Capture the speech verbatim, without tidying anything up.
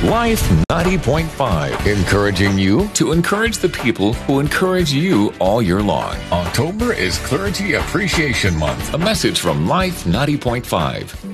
Life ninety point five. Encouraging you to encourage the people who encourage you all year long. October is Clergy Appreciation Month. A message from Life ninety point five.